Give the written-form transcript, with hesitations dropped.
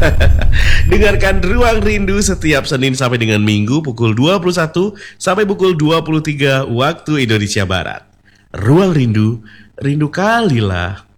Dengarkan Ruang Rindu setiap Senin sampai dengan Minggu pukul 21 sampai pukul 23 waktu Indonesia Barat. Ruang Rindu, rindu kalilah.